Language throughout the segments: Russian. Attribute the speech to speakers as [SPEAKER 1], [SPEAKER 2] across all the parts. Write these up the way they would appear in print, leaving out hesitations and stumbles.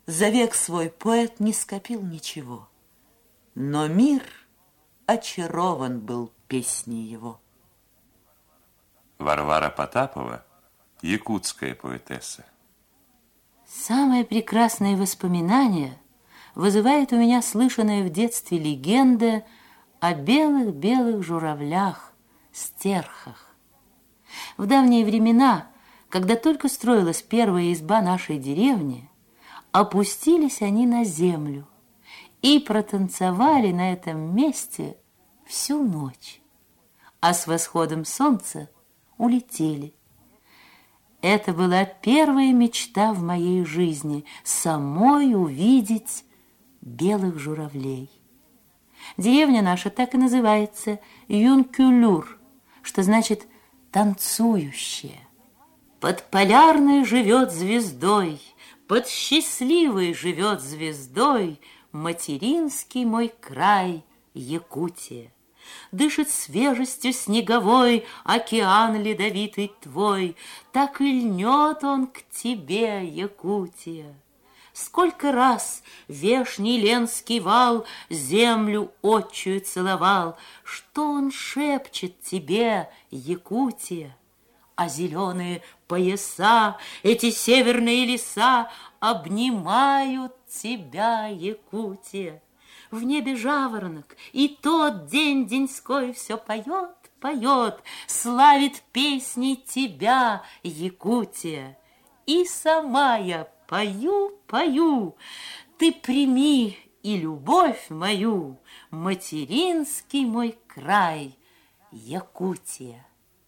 [SPEAKER 1] За век свой поэт не скопил ничего, но мир очарован был песней его.
[SPEAKER 2] Варвара Потапова, якутская поэтесса.
[SPEAKER 3] Самые прекрасные воспоминания вызывает у меня слышанная в детстве легенда о белых-белых журавлях, стерхах. В давние времена, когда только строилась первая изба нашей деревни, опустились они на землю и протанцевали на этом месте всю ночь, а с восходом солнца улетели. Это была первая мечта в моей жизни — самой увидеть белых журавлей. Деревня наша так и называется — Юнкюлюр, что значит «танцующая». Под полярной живет звездой, под счастливой живет звездой материнский мой край Якутия. Дышит свежестью снеговой океан ледовитый твой, так и льнет он к тебе, Якутия. Сколько раз вешний ленский вал землю отчую целовал, что он шепчет тебе, Якутия? А зеленые пояса, эти северные леса обнимают тебя, Якутия. В небе жаворонок, и тот день деньской все поет, поет, славит песней тебя, Якутия. И сама я пою, пою, ты прими и любовь мою, материнский мой край, Якутия.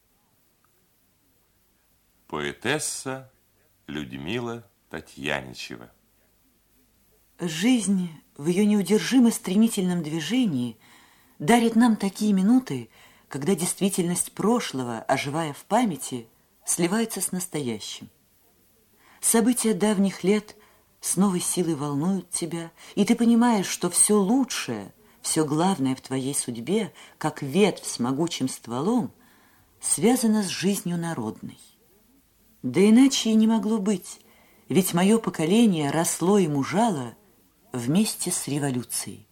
[SPEAKER 2] Поэтесса Людмила Татьяничева.
[SPEAKER 1] Жизнь в ее неудержимо стремительном движении дарит нам такие минуты, когда действительность прошлого, оживая в памяти, сливается с настоящим. События давних лет с новой силой волнуют тебя, и ты понимаешь, что все лучшее, все главное в твоей судьбе, как ветвь с могучим стволом, связано с жизнью народной. Да иначе и не могло быть, ведь мое поколение росло и мужало вместе с революцией.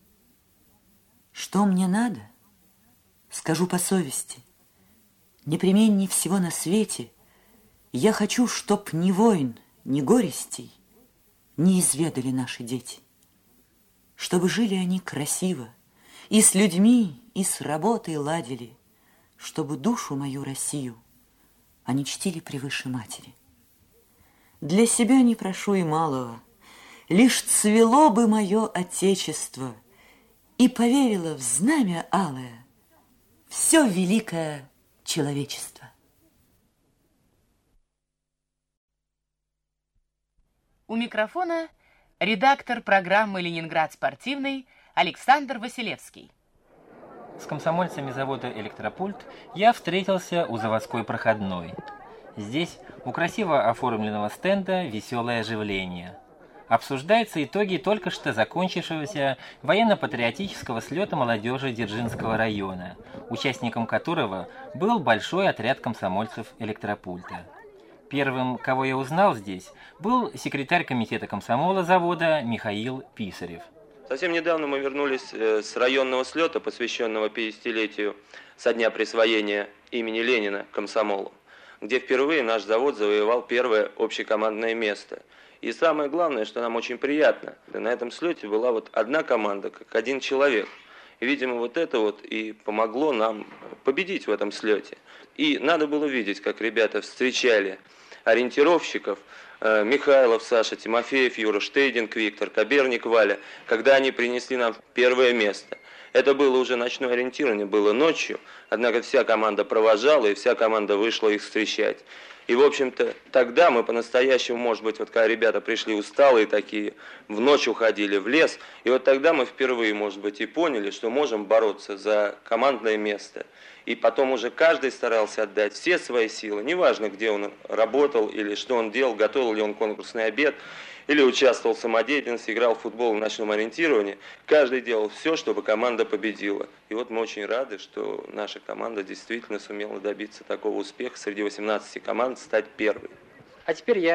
[SPEAKER 1] Что мне надо? Скажу по совести. Непременней всего на свете я хочу, чтоб ни войн, ни горестей не изведали наши дети. Чтобы жили они красиво, и с людьми, и с работой ладили, чтобы душу мою Россию они чтили превыше матери. Для себя не прошу и малого, лишь цвело бы мое Отечество и поверило в знамя алое все великое человечество.
[SPEAKER 4] У микрофона редактор программы «Ленинград спортивный» Александр Василевский.
[SPEAKER 5] С комсомольцами завода «Электропульт» я встретился у заводской проходной. Здесь у красиво оформленного стенда веселое оживление. Обсуждаются итоги только что закончившегося военно-патриотического слета молодежи Дзержинского района, участником которого был большой отряд комсомольцев «Электропульта». Первым, кого я узнал здесь, был секретарь комитета комсомола завода Михаил Писарев.
[SPEAKER 6] Совсем недавно мы вернулись с районного слета, посвященного 50-летию со дня присвоения имени Ленина комсомолу, где впервые наш завод завоевал первое общекомандное место. И самое главное, что нам очень приятно, на этом слете была вот одна команда, как один человек. И, видимо, вот это вот и помогло нам победить в этом слете. И надо было видеть, как ребята встречали ориентировщиков, Михайлов Саша, Тимофеев Юра, Штейдинг Виктор, Коберник Валя, когда они принесли нам первое место. Это было уже ночное ориентирование, было ночью, однако вся команда провожала, и вся команда вышла их встречать. И, в общем-то, тогда мы по-настоящему, может быть, вот когда ребята пришли усталые такие, в ночь уходили в лес, и вот тогда мы впервые, может быть, и поняли, что можем бороться за командное место. И потом уже каждый старался отдать все свои силы, неважно, где он работал или что он делал, готовил ли он конкурсный обед, или участвовал в самодеятельности, играл в футбол в ночном ориентировании. Каждый делал все, чтобы команда победила. И вот мы очень рады, что наша команда действительно сумела добиться такого успеха среди 18 команд, стать первой.
[SPEAKER 5] А теперь я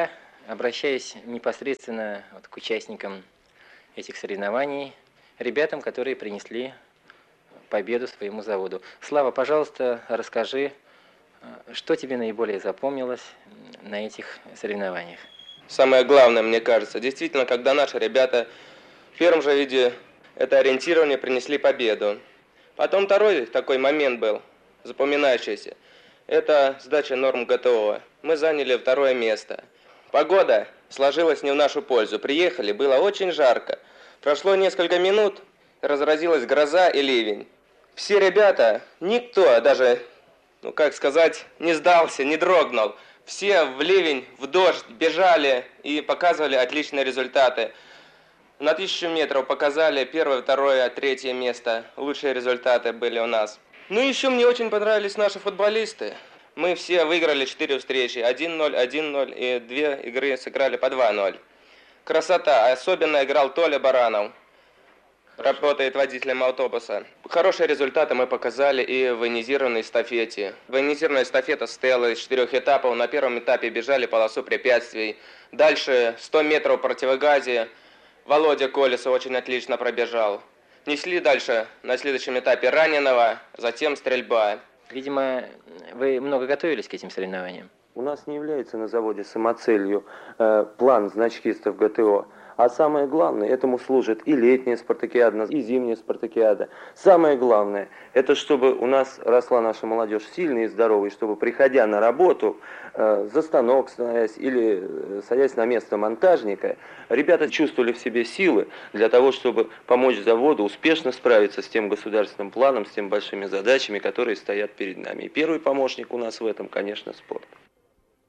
[SPEAKER 5] обращаюсь непосредственно вот к участникам этих соревнований, ребятам, которые принесли победу своему заводу. Слава, пожалуйста, расскажи, что тебе наиболее запомнилось на этих соревнованиях?
[SPEAKER 6] Самое главное, мне кажется, действительно, когда наши ребята в первом же виде это ориентирование принесли победу. Потом второй такой момент был, запоминающийся. Это сдача норм ГТО. Мы заняли 2 место. Погода сложилась не в нашу пользу. Приехали, было очень жарко. Прошло несколько минут, разразилась гроза и ливень. Все ребята, никто даже, не сдался, не дрогнул. Все в ливень, в дождь бежали и показывали отличные результаты. На 1000 метров показали 1, 2, 3 место. Лучшие результаты были у нас. Ну и еще мне очень понравились наши футболисты. Мы все выиграли 4 встречи. 1-0, 1-0 и 2 игры сыграли по 2-0. Красота. Особенно играл Толя Баранов. Работает водителем автобуса. Хорошие результаты мы показали и в ионизированной эстафете. Ионизированная эстафета состояла из 4 этапов. На первом этапе бежали полосу препятствий. Дальше 100 метров в противогазе. Володя Колесов очень отлично пробежал. Несли дальше на следующем этапе раненого, затем стрельба.
[SPEAKER 5] Видимо, вы много готовились к этим соревнованиям?
[SPEAKER 6] У нас не является на заводе самоцелью план значкистов ГТО. А самое главное, этому служит и летняя спартакиада, и зимняя спартакиада. Самое главное, это чтобы у нас росла наша молодежь сильной и здоровой, чтобы, приходя на работу, за станок садясь или садясь на место монтажника, ребята чувствовали в себе силы для того, чтобы помочь заводу успешно справиться с тем государственным планом, с теми большими задачами, которые стоят перед нами. И первый помощник у нас в этом, конечно, спорт.